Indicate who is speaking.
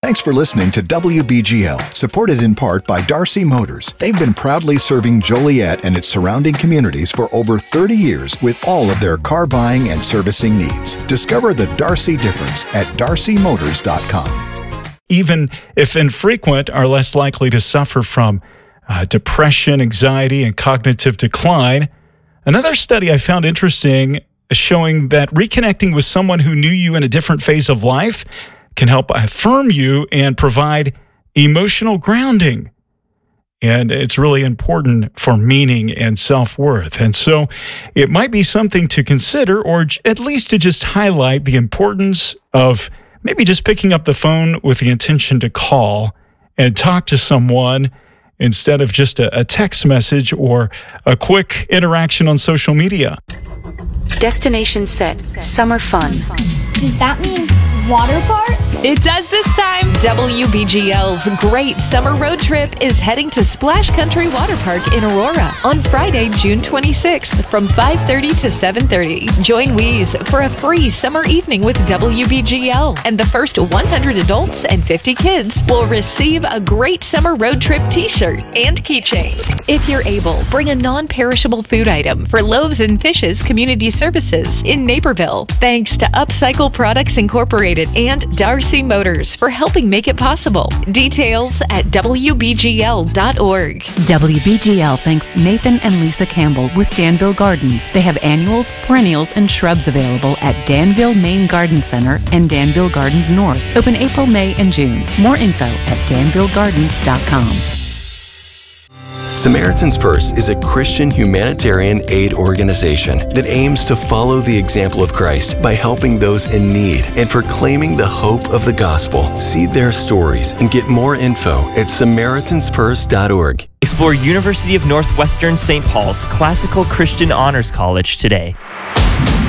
Speaker 1: Thanks for listening to WBGL, supported in part by Darcy Motors. They've been proudly serving Joliet and its surrounding communities for over 30 years with all of their car buying and servicing needs. Discover the Darcy difference at darcymotors.com.
Speaker 2: Even if infrequent, are less likely to suffer from depression, anxiety, and cognitive decline. Another study I found interesting showing that reconnecting with someone who knew you in a different phase of life can help affirm you and provide emotional grounding. And it's really important for meaning and self-worth. And so it might be something to consider, or at least to just highlight the importance of maybe just picking up the phone with the intention to call and talk to someone instead of just a text message or a quick interaction on social media.
Speaker 3: Destination set. Summer fun.
Speaker 4: Does that mean water park?
Speaker 5: It does this time. WBGL's Great Summer Road Trip is heading to Splash Country Water Park in Aurora on Friday, June 26th from 5:30 to 7:30. Join Weeze for a free summer evening with WBGL, and the first 100 adults and 50 kids will receive a Great Summer Road Trip t-shirt and keychain. If you're able, bring a non-perishable food item for Loaves and Fishes Community Services in Naperville. Thanks to Upcycle Products Incorporated and Darcy Motors for helping make it possible. Details at WBGL.org.
Speaker 6: WBGL thanks Nathan and Lisa Campbell with Danville Gardens. They have annuals, perennials, and shrubs available at Danville Main Garden Center and Danville Gardens North. Open April, May, and June. More info at danvillegardens.com.
Speaker 7: Samaritan's Purse is a Christian humanitarian aid organization that aims to follow the example of Christ by helping those in need and proclaiming the hope of the gospel. See their stories and get more info at SamaritansPurse.org.
Speaker 8: Explore University of Northwestern St. Paul's Classical Christian Honors College today.